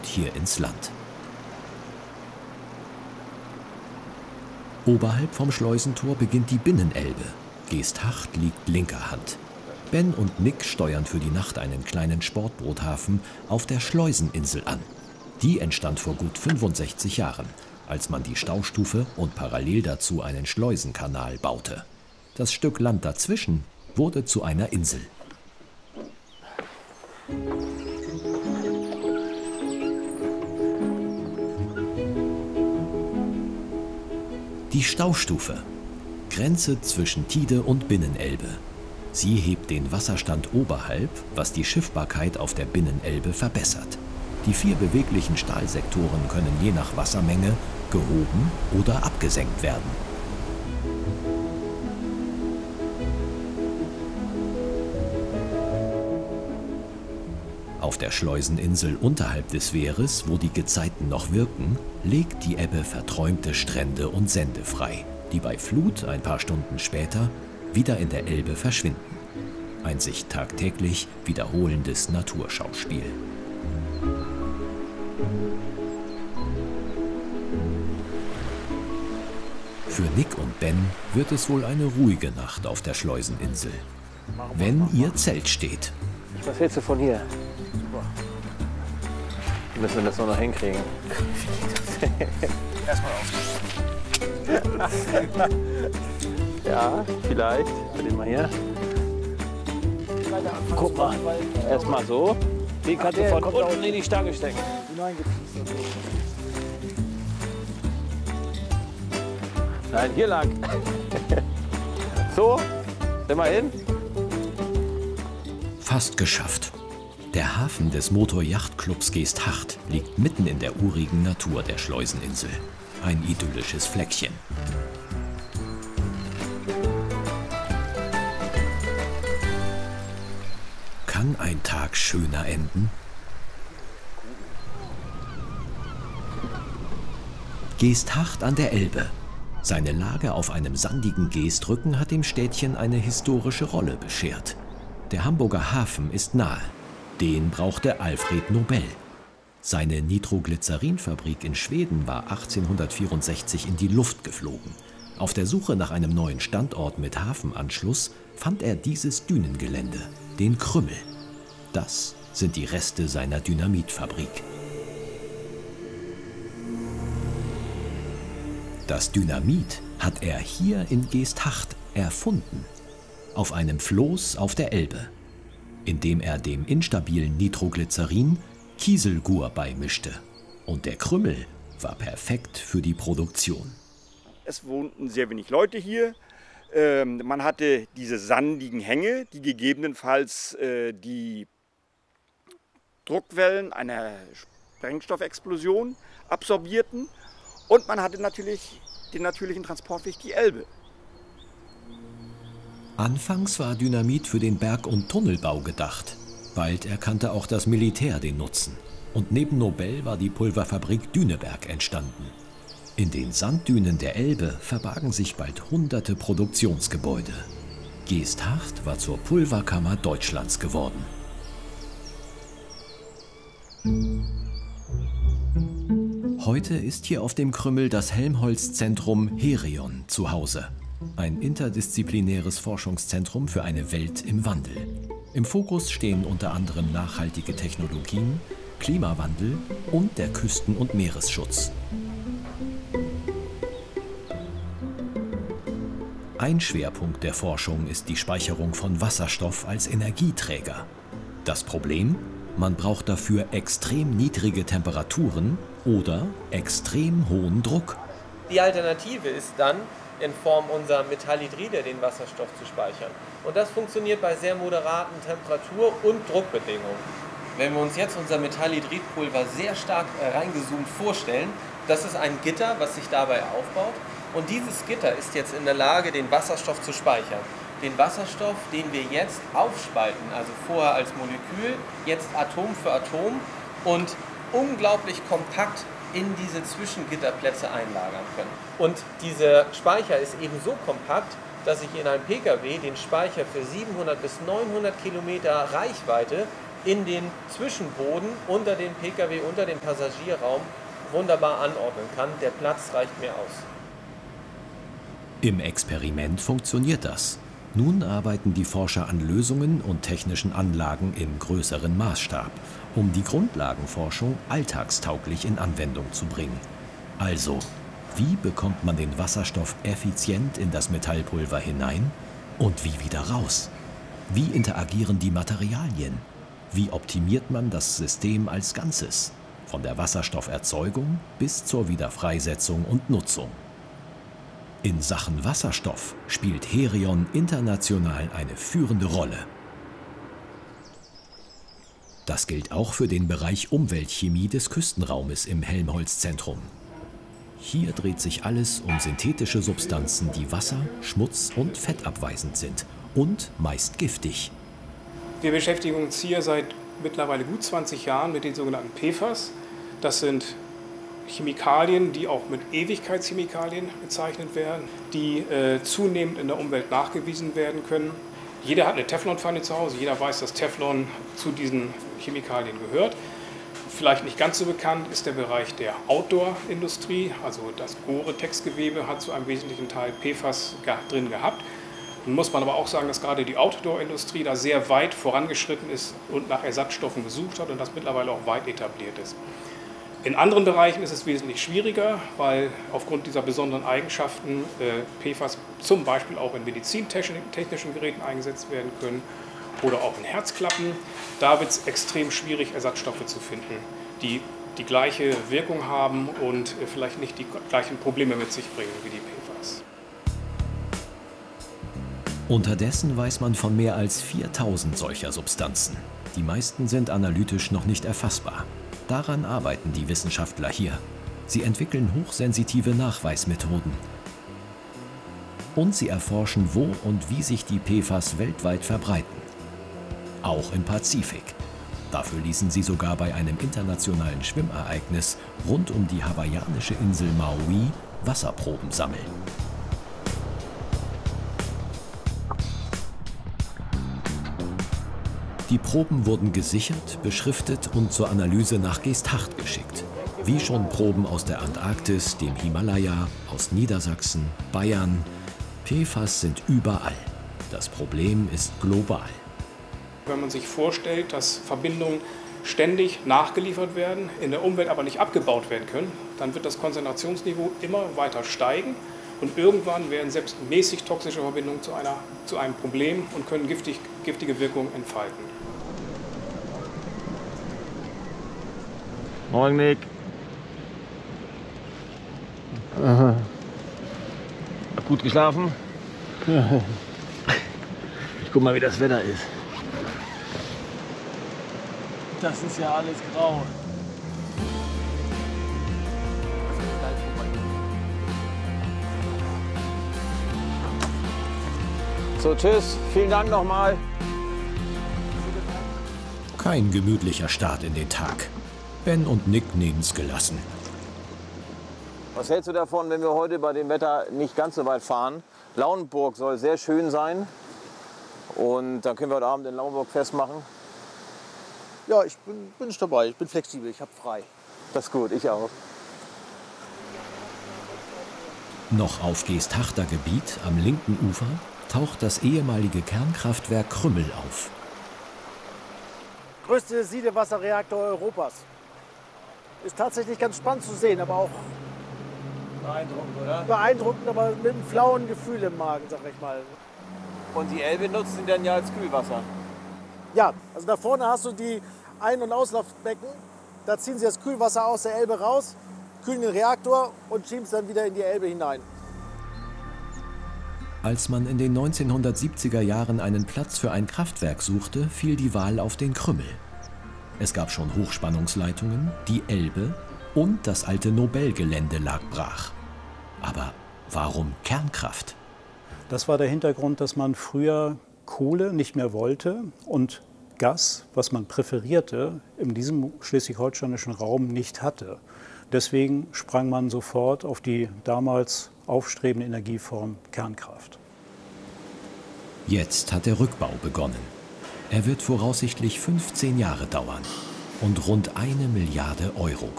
hier ins Land. Oberhalb vom Schleusentor beginnt die Binnenelbe. Geesthacht liegt linker Hand. Ben und Nick steuern für die Nacht einen kleinen Sportboothafen auf der Schleuseninsel an. Die entstand vor gut 65 Jahren, als man die Staustufe und parallel dazu einen Schleusenkanal baute. Das Stück Land dazwischen wurde zu einer Insel. Die Staustufe, Grenze zwischen Tide und Binnenelbe. Sie hebt den Wasserstand oberhalb, was die Schiffbarkeit auf der Binnenelbe verbessert. Die 4 beweglichen Stahlsektoren können je nach Wassermenge gehoben oder abgesenkt werden. Auf der Schleuseninsel unterhalb des Wehres, wo die Gezeiten noch wirken, legt die Ebbe verträumte Strände und Sände frei, die bei Flut ein paar Stunden später wieder in der Elbe verschwinden. Ein sich tagtäglich wiederholendes Naturschauspiel. Für Nick und Ben wird es wohl eine ruhige Nacht auf der Schleuseninsel, wenn ihr Zelt steht. Was hältst du von hier? Müssen wir das noch hinkriegen. Erstmal auf. Ja, vielleicht. Warte mal hier. Guck mal. Erstmal so. Die kannst du von unten in die Stange stecken. Nein, hier lang. So. Sind wir hin? Fast geschafft. Der Hafen des Motoryachtclubs Geesthacht liegt mitten in der urigen Natur der Schleuseninsel. Ein idyllisches Fleckchen. Kann ein Tag schöner enden? Geesthacht an der Elbe. Seine Lage auf einem sandigen Geestrücken hat dem Städtchen eine historische Rolle beschert. Der Hamburger Hafen ist nahe. Den brauchte Alfred Nobel. Seine Nitroglycerinfabrik in Schweden war 1864 in die Luft geflogen. Auf der Suche nach einem neuen Standort mit Hafenanschluss fand er dieses Dünengelände, den Krümmel. Das sind die Reste seiner Dynamitfabrik. Das Dynamit hat er hier in Geesthacht erfunden. Auf einem Floß auf der Elbe, indem er dem instabilen Nitroglycerin Kieselgur beimischte. Und der Krümmel war perfekt für die Produktion. Es wohnten sehr wenig Leute hier. Man hatte diese sandigen Hänge, die gegebenenfalls die Druckwellen einer Sprengstoffexplosion absorbierten. Und man hatte natürlich den natürlichen Transportweg, die Elbe. Anfangs war Dynamit für den Berg- und Tunnelbau gedacht. Bald erkannte auch das Militär den Nutzen. Und neben Nobel war die Pulverfabrik Düneberg entstanden. In den Sanddünen der Elbe verbargen sich bald hunderte Produktionsgebäude. Geesthacht war zur Pulverkammer Deutschlands geworden. Heute ist hier auf dem Krümmel das Helmholtz-Zentrum Herion zu Hause. Ein interdisziplinäres Forschungszentrum für eine Welt im Wandel. Im Fokus stehen unter anderem nachhaltige Technologien, Klimawandel und der Küsten- und Meeresschutz. Ein Schwerpunkt der Forschung ist die Speicherung von Wasserstoff als Energieträger. Das Problem? Man braucht dafür extrem niedrige Temperaturen oder extrem hohen Druck. Die Alternative ist dann, in Form unserer Metallhydride den Wasserstoff zu speichern. Und das funktioniert bei sehr moderaten Temperatur- und Druckbedingungen. Wenn wir uns jetzt unser Metallhydridpulver sehr stark reingezoomt vorstellen, das ist ein Gitter, was sich dabei aufbaut. Und dieses Gitter ist jetzt in der Lage, den Wasserstoff zu speichern. Den Wasserstoff, den wir jetzt aufspalten, also vorher als Molekül, jetzt Atom für Atom und unglaublich kompakt in diese Zwischengitterplätze einlagern können. Und dieser Speicher ist eben so kompakt, dass ich in einem Pkw den Speicher für 700 bis 900 Kilometer Reichweite in den Zwischenboden unter dem Pkw, unter dem Passagierraum wunderbar anordnen kann. Der Platz reicht mir aus. Im Experiment funktioniert das. Nun arbeiten die Forscher an Lösungen und technischen Anlagen im größeren Maßstab, um die Grundlagenforschung alltagstauglich in Anwendung zu bringen. Also, wie bekommt man den Wasserstoff effizient in das Metallpulver hinein und wie wieder raus? Wie interagieren die Materialien? Wie optimiert man das System als Ganzes? Von der Wasserstofferzeugung bis zur Wiederfreisetzung und Nutzung. In Sachen Wasserstoff spielt Herion international eine führende Rolle. Das gilt auch für den Bereich Umweltchemie des Küstenraumes im Helmholtz-Zentrum. Hier dreht sich alles um synthetische Substanzen, die wasser-, schmutz- und fettabweisend sind und meist giftig. Wir beschäftigen uns hier seit mittlerweile gut 20 Jahren mit den sogenannten PFAS. Das sind Chemikalien, die auch mit Ewigkeitschemikalien bezeichnet werden, die zunehmend in der Umwelt nachgewiesen werden können. Jeder hat eine Teflonpfanne zu Hause, jeder weiß, dass Teflon zu diesen Chemikalien gehört. Vielleicht nicht ganz so bekannt ist der Bereich der Outdoor-Industrie, also das Gore-Tex-Gewebe hat zu einem wesentlichen Teil PFAS drin gehabt. Nun muss man aber auch sagen, dass gerade die Outdoor-Industrie da sehr weit vorangeschritten ist und nach Ersatzstoffen gesucht hat und das mittlerweile auch weit etabliert ist. In anderen Bereichen ist es wesentlich schwieriger, weil aufgrund dieser besonderen Eigenschaften PFAS zum Beispiel auch in medizintechnischen Geräten eingesetzt werden können oder auch in Herzklappen. Da wird es extrem schwierig, Ersatzstoffe zu finden, die die gleiche Wirkung haben und vielleicht nicht die gleichen Probleme mit sich bringen wie die PFAS. Unterdessen weiß man von mehr als 4000 solcher Substanzen. Die meisten sind analytisch noch nicht erfassbar. Daran arbeiten die Wissenschaftler hier. Sie entwickeln hochsensitive Nachweismethoden. Und sie erforschen, wo und wie sich die PFAS weltweit verbreiten. Auch im Pazifik. Dafür ließen sie sogar bei einem internationalen Schwimmereignis rund um die hawaiianische Insel Maui Wasserproben sammeln. Die Proben wurden gesichert, beschriftet und zur Analyse nach Geesthacht geschickt. Wie schon Proben aus der Antarktis, dem Himalaya, aus Niedersachsen, Bayern. PFAS sind überall. Das Problem ist global. Wenn man sich vorstellt, dass Verbindungen ständig nachgeliefert werden, in der Umwelt aber nicht abgebaut werden können, dann wird das Konzentrationsniveau immer weiter steigen und irgendwann werden selbst mäßig toxische Verbindungen zu einem Problem und können giftige Wirkungen entfalten. Morgen, Nick. Gut geschlafen? Ich guck mal, wie das Wetter ist. Das ist ja alles grau. So, tschüss. Vielen Dank nochmal. Kein gemütlicher Start in den Tag. Ben und Nick nehmen's gelassen. Was hältst du davon, wenn wir heute bei dem Wetter nicht ganz so weit fahren? Lauenburg soll sehr schön sein. Und dann können wir heute Abend in Lauenburg festmachen. Ja, ich bin nicht dabei. Ich bin flexibel. Ich habe frei. Das ist gut, ich auch. Noch auf Geesthachter Gebiet am linken Ufer taucht das ehemalige Kernkraftwerk Krümmel auf. Größte Siedewasserreaktor Europas. Ist tatsächlich ganz spannend zu sehen, aber auch Beeindruckend, oder? beeindruckend, aber mit einem flauen Gefühl im Magen, sag ich mal. Und die Elbe nutzen sie dann ja als Kühlwasser. Ja, also da vorne hast du die Ein- und Auslaufbecken. Da ziehen sie das Kühlwasser aus der Elbe raus, kühlen den Reaktor und schieben es dann wieder in die Elbe hinein. Als man in den 1970er Jahren einen Platz für ein Kraftwerk suchte, fiel die Wahl auf den Krümmel. Es gab schon Hochspannungsleitungen, die Elbe und das alte Nobelgelände lag brach. Aber warum Kernkraft? Das war der Hintergrund, dass man früher Kohle nicht mehr wollte und Gas, was man präferierte, in diesem schleswig-holsteinischen Raum nicht hatte. Deswegen sprang man sofort auf die damals aufstrebende Energieform Kernkraft. Jetzt hat der Rückbau begonnen. Er wird voraussichtlich 15 Jahre dauern und rund 1 Milliarde Euro